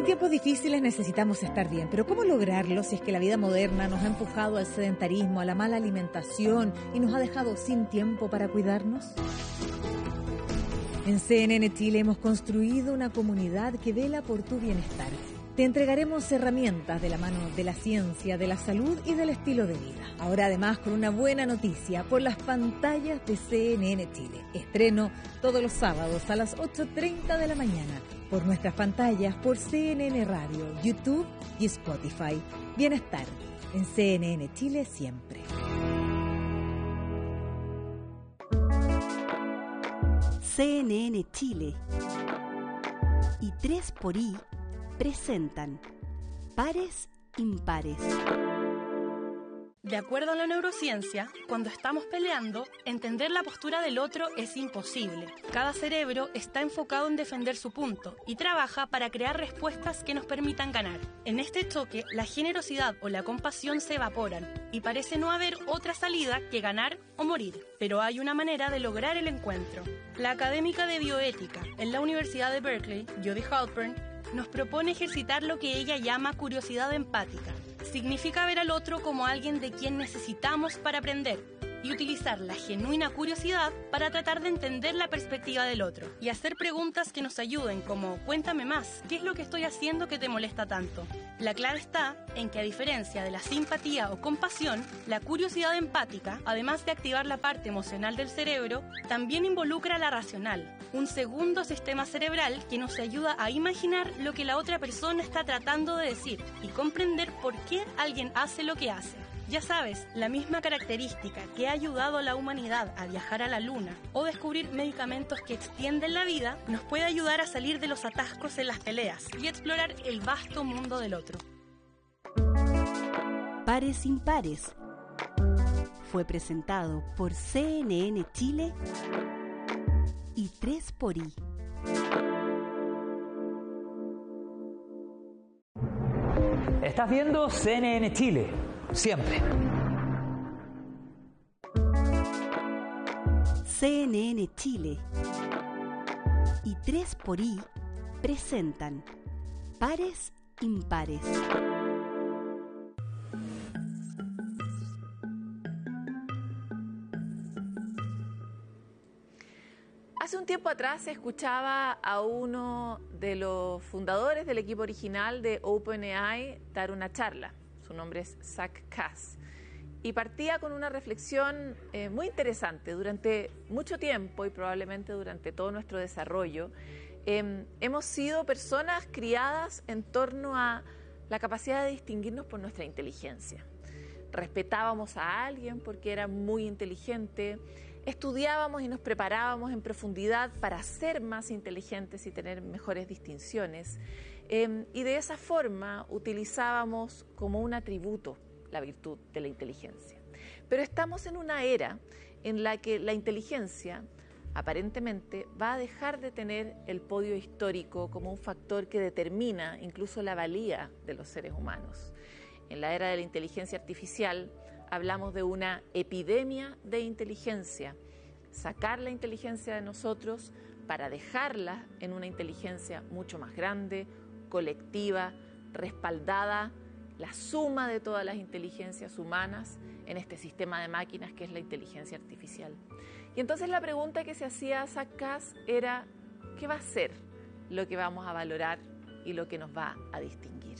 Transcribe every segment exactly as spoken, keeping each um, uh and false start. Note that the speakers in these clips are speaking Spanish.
En tiempos difíciles necesitamos estar bien, pero ¿cómo lograrlo si es que la vida moderna nos ha empujado al sedentarismo, a la mala alimentación y nos ha dejado sin tiempo para cuidarnos? En C N N Chile hemos construido una comunidad que vela por tu bienestar. Te entregaremos herramientas de la mano de la ciencia, de la salud y del estilo de vida. Ahora además con una buena noticia por las pantallas de C N N Chile. Estreno todos los sábados a las ocho treinta de la mañana por nuestras pantallas por C N N Radio, YouTube y Spotify. Bienestar en C N N Chile siempre. C N N Chile y tres por I presentan Pares Impares. De acuerdo a la neurociencia, cuando estamos peleando, entender la postura del otro es imposible. Cada cerebro está enfocado en defender su punto y trabaja para crear respuestas que nos permitan ganar. En este choque, la generosidad o la compasión se evaporan y parece no haber otra salida que ganar o morir. Pero hay una manera de lograr el encuentro. La académica de bioética en la Universidad de Berkeley, Jody Halpern, nos propone ejercitar lo que ella llama curiosidad empática. Significa ver al otro como alguien de quien necesitamos para aprender y utilizar la genuina curiosidad para tratar de entender la perspectiva del otro y hacer preguntas que nos ayuden como cuéntame más, ¿qué es lo que estoy haciendo que te molesta tanto? La clave está en que a diferencia de la simpatía o compasión, la curiosidad empática, además de activar la parte emocional del cerebro, también involucra la racional, un segundo sistema cerebral que nos ayuda a imaginar lo que la otra persona está tratando de decir y comprender por qué alguien hace lo que hace. Ya sabes, la misma característica que ha ayudado a la humanidad a viajar a la luna o descubrir medicamentos que extienden la vida, nos puede ayudar a salir de los atascos en las peleas y explorar el vasto mundo del otro. Pares Impares fue presentado por C N N Chile y tres por I. Estás viendo C N N Chile, siempre. C N N Chile y tres por I presentan Pares Impares. Hace un tiempo atrás se escuchaba a uno de los fundadores del equipo original de OpenAI dar una charla. Su nombre es Zach Kass. Y partía con una reflexión eh, muy interesante. Durante mucho tiempo y probablemente durante todo nuestro desarrollo, eh, hemos sido personas criadas en torno a la capacidad de distinguirnos por nuestra inteligencia. Respetábamos a alguien porque era muy inteligente, estudiábamos y nos preparábamos en profundidad para ser más inteligentes y tener mejores distinciones. Eh, y de esa forma utilizábamos como un atributo la virtud de la inteligencia. Pero estamos en una era en la que la inteligencia aparentemente va a dejar de tener el podio histórico como un factor que determina incluso la valía de los seres humanos. En la era de la inteligencia artificial hablamos de una epidemia de inteligencia, sacar la inteligencia de nosotros para dejarla en una inteligencia mucho más grande, colectiva, respaldada, la suma de todas las inteligencias humanas en este sistema de máquinas que es la inteligencia artificial. Y entonces la pregunta que se hacía Zach Kass era, ¿qué va a ser lo que vamos a valorar y lo que nos va a distinguir?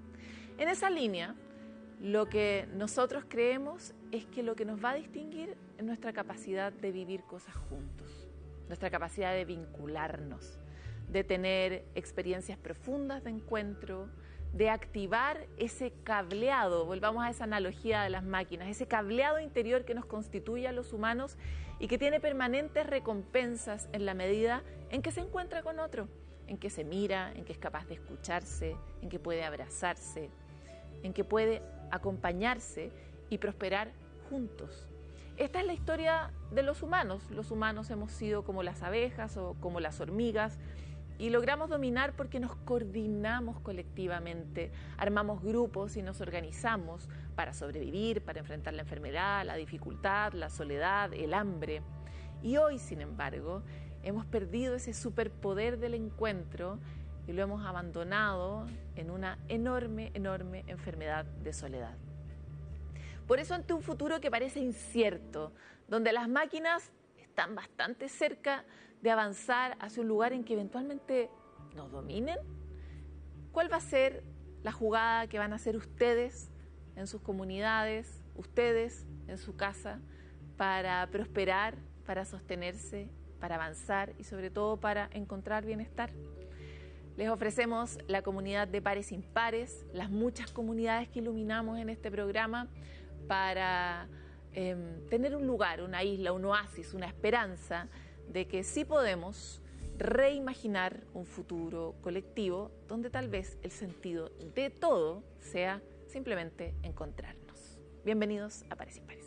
En esa línea, lo que nosotros creemos es que lo que nos va a distinguir es nuestra capacidad de vivir cosas juntos, nuestra capacidad de vincularnos, de tener experiencias profundas de encuentro, de activar ese cableado, volvamos a esa analogía de las máquinas, ese cableado interior que nos constituye a los humanos y que tiene permanentes recompensas en la medida en que se encuentra con otro, en que se mira, en que es capaz de escucharse, en que puede abrazarse, en que puede acompañarse y prosperar juntos. Esta es la historia de los humanos. Los humanos hemos sido como las abejas o como las hormigas y logramos dominar porque nos coordinamos colectivamente, armamos grupos y nos organizamos para sobrevivir, para enfrentar la enfermedad, la dificultad, la soledad, el hambre. Y hoy, sin embargo, hemos perdido ese superpoder del encuentro y lo hemos abandonado en una enorme, enorme enfermedad de soledad. Por eso, ante un futuro que parece incierto, donde las máquinas están bastante cerca de avanzar hacia un lugar en que eventualmente nos dominen, ¿cuál va a ser la jugada que van a hacer ustedes en sus comunidades, ustedes en su casa, para prosperar, para sostenerse, para avanzar y sobre todo para encontrar bienestar? Les ofrecemos la comunidad de Pares Impares, las muchas comunidades que iluminamos en este programa para eh, tener un lugar, una isla, un oasis, una esperanza de que sí podemos reimaginar un futuro colectivo donde tal vez el sentido de todo sea simplemente encontrarnos. Bienvenidos a Pares Impares.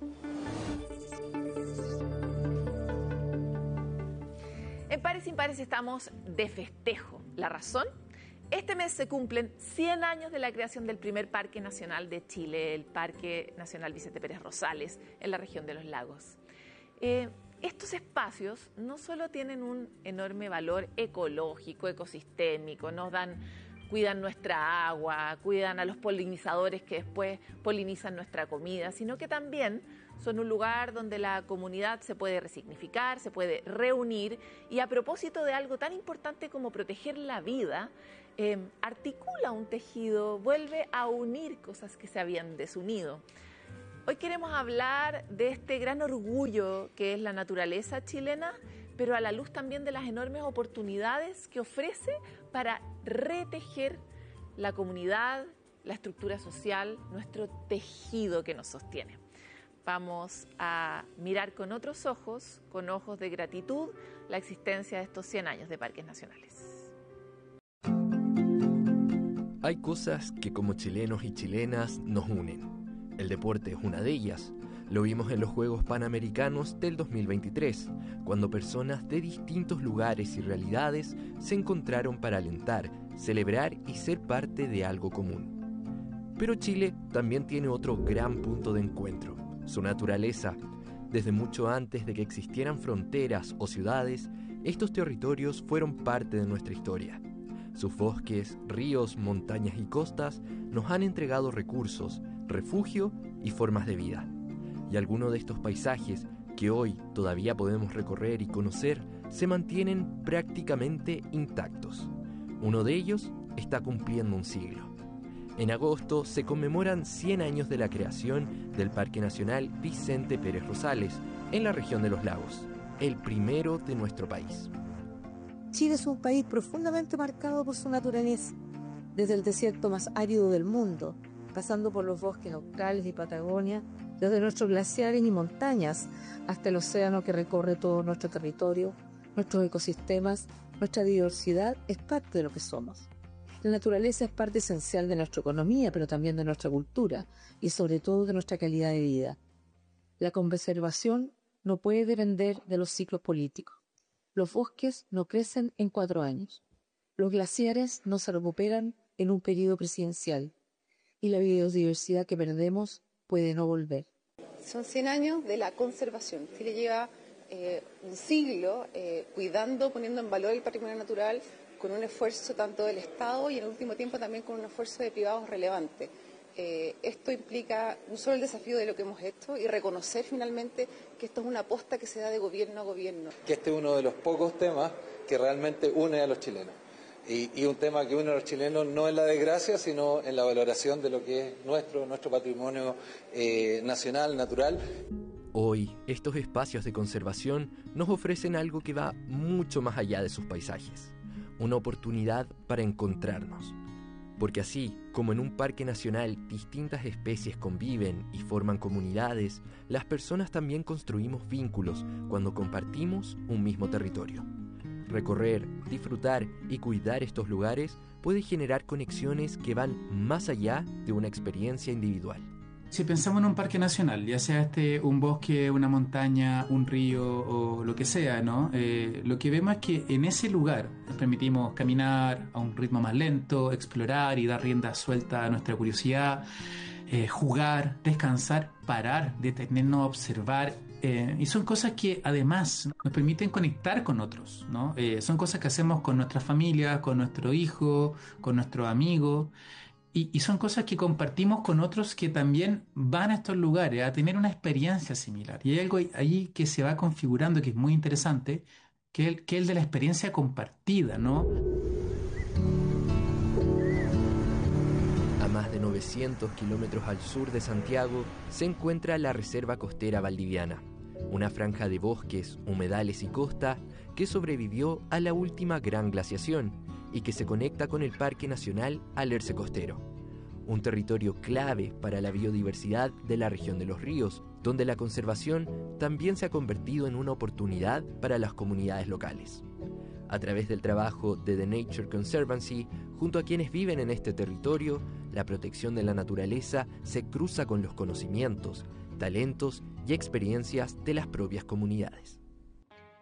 En Pares Impares estamos de festejo. ¿La razón? Este mes se cumplen cien años de la creación del primer Parque Nacional de Chile, el Parque Nacional Vicente Pérez Rosales, en la región de los lagos. Eh, estos espacios no solo tienen un enorme valor ecológico, ecosistémico, nos dan, cuidan nuestra agua, cuidan a los polinizadores que después polinizan nuestra comida, sino que también son un lugar donde la comunidad se puede resignificar, se puede reunir y, a propósito de algo tan importante como proteger la vida, eh, articula un tejido, vuelve a unir cosas que se habían desunido. Hoy queremos hablar de este gran orgullo que es la naturaleza chilena, pero a la luz también de las enormes oportunidades que ofrece para retejer la comunidad, la estructura social, nuestro tejido que nos sostiene. Vamos a mirar con otros ojos, con ojos de gratitud, la existencia de estos cien años de parques nacionales. Hay cosas que como chilenos y chilenas nos unen. El deporte es una de ellas. Lo vimos en los Juegos Panamericanos del dos mil veintitrés, cuando personas de distintos lugares y realidades se encontraron para alentar, celebrar y ser parte de algo común. Pero Chile también tiene otro gran punto de encuentro: su naturaleza. Desde mucho antes de que existieran fronteras o ciudades, estos territorios fueron parte de nuestra historia. Sus bosques, ríos, montañas y costas nos han entregado recursos, refugio y formas de vida. Y algunos de estos paisajes, que hoy todavía podemos recorrer y conocer, se mantienen prácticamente intactos. Uno de ellos está cumpliendo un siglo. En agosto se conmemoran cien años de la creación del Parque Nacional Vicente Pérez Rosales, en la región de los lagos, el primero de nuestro país. Chile es un país profundamente marcado por su naturaleza, desde el desierto más árido del mundo, pasando por los bosques australes y Patagonia, desde nuestros glaciares y montañas hasta el océano que recorre todo nuestro territorio, nuestros ecosistemas. Nuestra diversidad es parte de lo que somos. La naturaleza es parte esencial de nuestra economía, pero también de nuestra cultura y sobre todo de nuestra calidad de vida. La conservación no puede depender de los ciclos políticos. Los bosques no crecen en cuatro años. Los glaciares no se recuperan en un periodo presidencial. Y la biodiversidad que perdemos puede no volver. Son cien años de la conservación. Chile lleva eh, un siglo eh, cuidando, poniendo en valor el patrimonio natural, con un esfuerzo tanto del Estado y en el último tiempo también con un esfuerzo de privados relevante. Eh, esto implica no solo el desafío de lo que hemos hecho y reconocer finalmente que esto es una aposta que se da de gobierno a gobierno. Que este es uno de los pocos temas que realmente une a los chilenos. Y, y un tema que une a los chilenos no en la desgracia, sino en la valoración de lo que es nuestro, nuestro patrimonio eh, nacional, natural. Hoy, estos espacios de conservación nos ofrecen algo que va mucho más allá de sus paisajes. Una oportunidad para encontrarnos. Porque así como en un parque nacional distintas especies conviven y forman comunidades, las personas también construimos vínculos cuando compartimos un mismo territorio. Recorrer, disfrutar y cuidar estos lugares puede generar conexiones que van más allá de una experiencia individual. Si pensamos en un parque nacional, ya sea este un bosque, una montaña, un río o lo que sea, ¿no? Eh, lo que vemos es que en ese lugar nos permitimos caminar a un ritmo más lento, explorar y dar rienda suelta a nuestra curiosidad, eh, jugar, descansar, parar, detenernos a observar Eh, y son cosas que además nos permiten conectar con otros, ¿no? Eh, son cosas que hacemos con nuestra familia, con nuestro hijo, con nuestros amigos. Y, y son cosas que compartimos con otros que también van a estos lugares a tener una experiencia similar. Y hay algo ahí que se va configurando que es muy interesante, que es el, que es el de la experiencia compartida, ¿no? A más de novecientos kilómetros al sur de Santiago se encuentra la Reserva Costera Valdiviana, una franja de bosques, humedales y costa que sobrevivió a la última gran glaciación y que se conecta con el Parque Nacional Alerce Costero, un territorio clave para la biodiversidad de la región de los ríos, donde la conservación también se ha convertido en una oportunidad para las comunidades locales. A través del trabajo de The Nature Conservancy, junto a quienes viven en este territorio, la protección de la naturaleza se cruza con los conocimientos, talentos y experiencias de las propias comunidades.